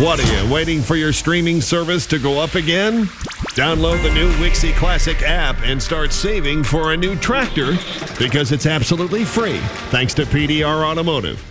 What are you, waiting for your streaming service to go up again? Download the new Wixie Classic app and start saving for a new tractor because it's absolutely free thanks to PDR Automotive.